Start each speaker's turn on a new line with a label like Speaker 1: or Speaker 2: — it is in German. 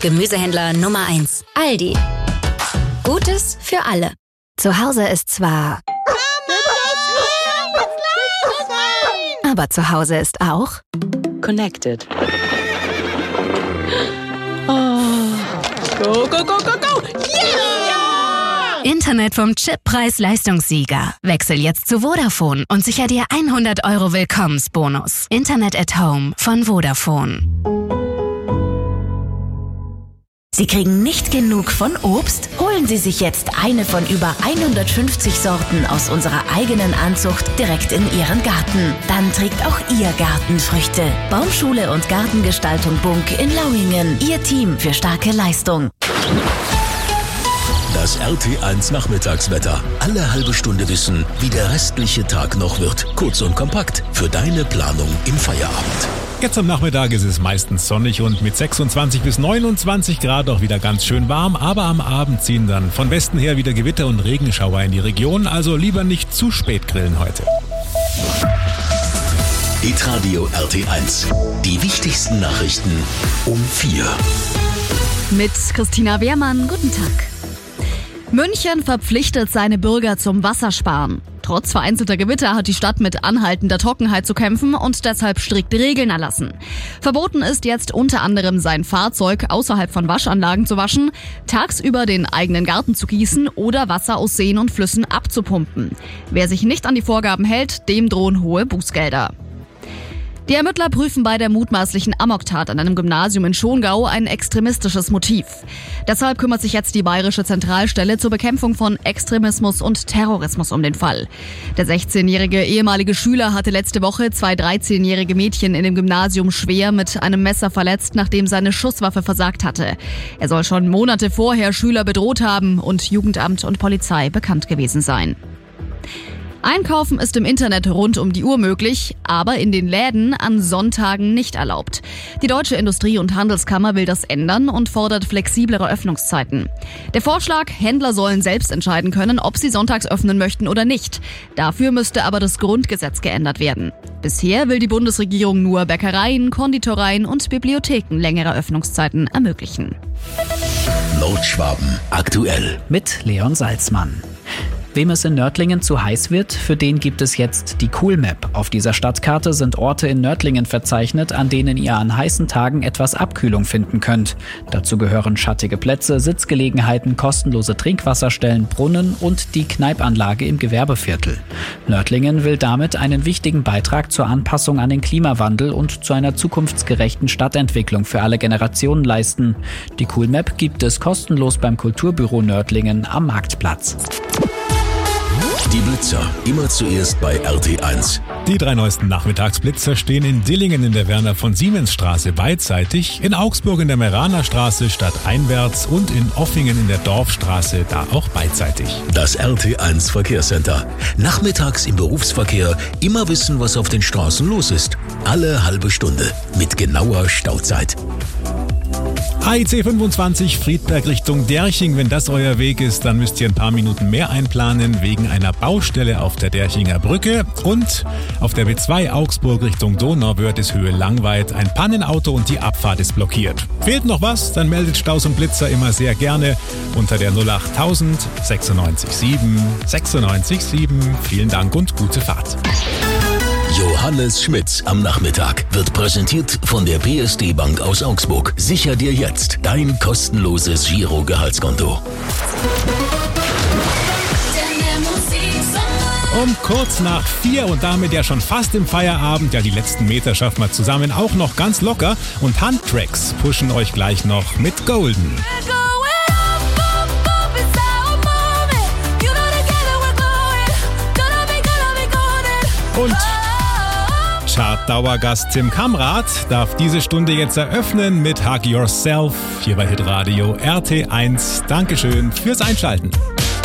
Speaker 1: Gemüsehändler Nummer 1. Aldi. Gutes für alle. Zu Hause ist zwar... Aber zu Hause ist auch...
Speaker 2: Connected. Oh. Go, go, go, go, go! Yeah!
Speaker 1: Internet vom Chip Preis-Leistungssieger. Wechsel jetzt zu Vodafone und sicher dir 100 € Willkommensbonus. Internet at Home von Vodafone.
Speaker 3: Sie kriegen nicht genug von Obst? Holen Sie sich jetzt eine von über 150 Sorten aus unserer eigenen Anzucht direkt in Ihren Garten. Dann trägt auch Ihr Garten Früchte. Baumschule und Gartengestaltung Bunk in Lauingen. Ihr Team für starke Leistung.
Speaker 4: Das RT1 Nachmittagswetter. Alle halbe Stunde wissen, wie der restliche Tag noch wird. Kurz und kompakt für deine Planung im Feierabend.
Speaker 5: Jetzt am Nachmittag ist es meistens sonnig und mit 26 bis 29 Grad auch wieder ganz schön warm. Aber am Abend ziehen dann von Westen her wieder Gewitter und Regenschauer in die Region. Also lieber nicht zu spät grillen heute.
Speaker 4: Hitradio RT1. Die wichtigsten Nachrichten um 4.
Speaker 6: Mit Christina Wehrmann, guten Tag. München verpflichtet seine Bürger zum Wassersparen. Trotz vereinzelter Gewitter hat die Stadt mit anhaltender Trockenheit zu kämpfen und deshalb strikte Regeln erlassen. Verboten ist jetzt unter anderem, sein Fahrzeug außerhalb von Waschanlagen zu waschen, tagsüber den eigenen Garten zu gießen oder Wasser aus Seen und Flüssen abzupumpen. Wer sich nicht an die Vorgaben hält, dem drohen hohe Bußgelder. Die Ermittler prüfen bei der mutmaßlichen Amoktat an einem Gymnasium in Schongau ein extremistisches Motiv. Deshalb kümmert sich jetzt die Bayerische Zentralstelle zur Bekämpfung von Extremismus und Terrorismus um den Fall. Der 16-jährige ehemalige Schüler hatte letzte Woche 2 13-jährige Mädchen in dem Gymnasium schwer mit einem Messer verletzt, nachdem seine Schusswaffe versagt hatte. Er soll schon Monate vorher Schüler bedroht haben und Jugendamt und Polizei bekannt gewesen sein. Einkaufen ist im Internet rund um die Uhr möglich, aber in den Läden an Sonntagen nicht erlaubt. Die Deutsche Industrie- und Handelskammer will das ändern und fordert flexiblere Öffnungszeiten. Der Vorschlag, Händler sollen selbst entscheiden können, ob sie sonntags öffnen möchten oder nicht. Dafür müsste aber das Grundgesetz geändert werden. Bisher will die Bundesregierung nur Bäckereien, Konditoreien und Bibliotheken längere Öffnungszeiten ermöglichen.
Speaker 4: Nordschwaben aktuell.
Speaker 7: Mit Leon Salzmann. Wem es in Nördlingen zu heiß wird, für den gibt es jetzt die Cool Map. Auf dieser Stadtkarte sind Orte in Nördlingen verzeichnet, an denen ihr an heißen Tagen etwas Abkühlung finden könnt. Dazu gehören schattige Plätze, Sitzgelegenheiten, kostenlose Trinkwasserstellen, Brunnen und die Kneipanlage im Gewerbeviertel. Nördlingen will damit einen wichtigen Beitrag zur Anpassung an den Klimawandel und zu einer zukunftsgerechten Stadtentwicklung für alle Generationen leisten. Die Cool Map gibt es kostenlos beim Kulturbüro Nördlingen am Marktplatz.
Speaker 4: Die Blitzer, immer zuerst bei RT1.
Speaker 5: Die 3 neuesten Nachmittagsblitzer stehen in Dillingen in der Werner-von-Siemens-Straße beidseitig, in Augsburg in der Meraner-Straße stadteinwärts und in Offingen in der Dorfstraße, da auch beidseitig.
Speaker 4: Das RT1 Verkehrscenter. Nachmittags im Berufsverkehr immer wissen, was auf den Straßen los ist. Alle halbe Stunde mit genauer Stauzeit.
Speaker 5: AIC 25 Friedberg Richtung Derching. Wenn das euer Weg ist, dann müsst ihr ein paar Minuten mehr einplanen wegen einer Baustelle auf der Derchinger Brücke. Und auf der B2 Augsburg Richtung Donauwörthishöhe Langweid ein Pannenauto und die Abfahrt ist blockiert. Fehlt noch was? Dann meldet Staus und Blitzer immer sehr gerne unter der 08000 96 7 96 7. Vielen Dank und gute Fahrt.
Speaker 4: Johannes Schmitz am Nachmittag wird präsentiert von der PSD Bank aus Augsburg. Sicher dir jetzt dein kostenloses Giro-Gehaltskonto.
Speaker 5: Um kurz nach 4 und damit ja schon fast im Feierabend, ja die letzten Meter schaffen wir zusammen auch noch ganz locker und Handtracks pushen euch gleich noch mit Golden. Und Chart-Dauergast Tim Kamrat darf diese Stunde jetzt eröffnen mit Hug Yourself hier bei Hitradio RT1. Dankeschön fürs Einschalten.